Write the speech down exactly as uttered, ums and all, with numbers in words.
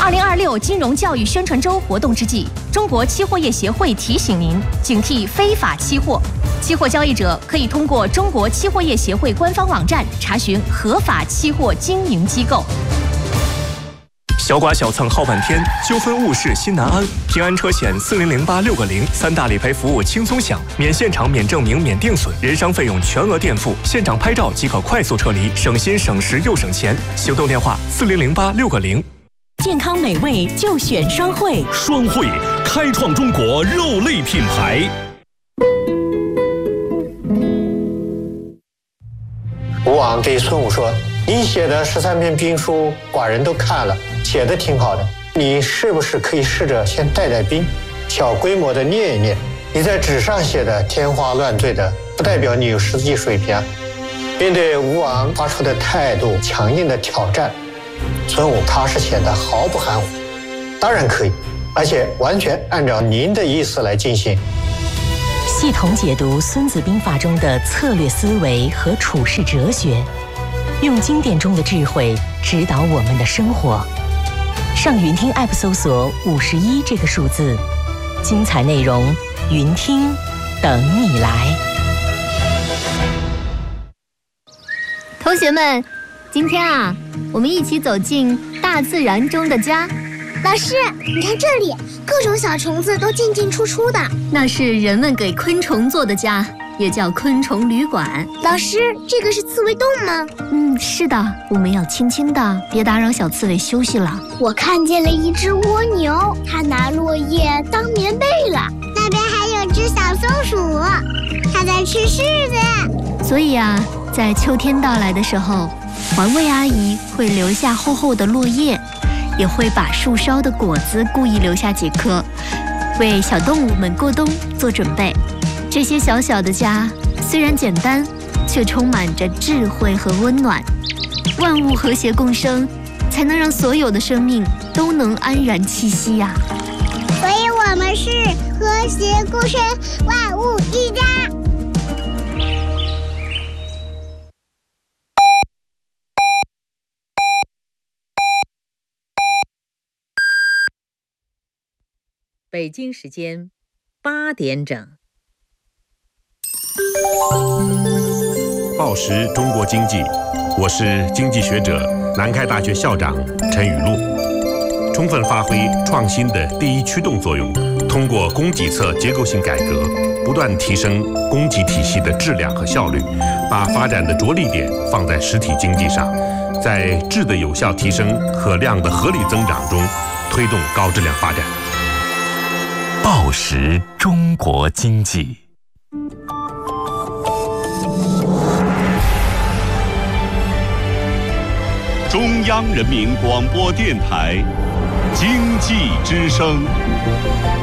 二零二六金融教育宣传周活动之际，中国期货业协会提醒您警惕非法期货。期货交易者可以通过中国期货业协会官方网站查询合法期货经营机构。 小剐小蹭耗半天，纠纷误事心难安。平安车险四零零八六个零，三大理赔服务轻松享，免现场、免证明、免定损，人伤费用全额垫付，现场拍照即可快速撤离，省心省时又省钱。行动电话四零零八六个零。 健康美味就选双汇， 双汇开创中国肉类品牌。 吴王对孙武说：“你写的十三篇兵书，寡人都看了，写的挺好的。你是不是可以试着先带带兵，小规模的练一练？你在纸上写的天花乱坠的，不代表你有实际水平啊。”面对吴王发出的态度强硬的挑战，孙武他是显得毫不含糊。当然可以，而且完全按照您的意思来进行。 系统解读《孙子兵法》中的策略思维和处世哲学，用经典中的智慧指导我们的生活。上云听 App 搜索五十一这个数字，精彩内容云听等你来。 同学们，今天啊，我们一起走进大自然中的家。 老师，你看这里，各种小虫子都进进出出的。 那是人们给昆虫做的家，也叫昆虫旅馆。 老师，这个是刺猬洞吗？ 嗯，是的，我们要轻轻的，别打扰小刺猬休息了。 我看见了一只蜗牛，它拿落叶当棉被了。那边还有只小松鼠，它在吃柿子。 所以啊，在秋天到来的时候，环卫阿姨会留下厚厚的落叶，也会把树梢的果子故意留下几颗，为小动物们过冬做准备。这些小小的家虽然简单，却充满着智慧和温暖。万物和谐共生，才能让所有的生命都能安然栖息呀、啊。 所以我们是和谐共生，万物一家。 北京时间八点整。 报时中国经济，我是经济学者、南开大学校长陈雨露。充分发挥创新的第一驱动作用，通过供给侧结构性改革，不断提升供给体系的质量和效率，把发展的着力点放在实体经济上，在质的有效提升和量的合理增长中，推动高质量发展。 报时中国经济。 中央人民广播电台经济之声。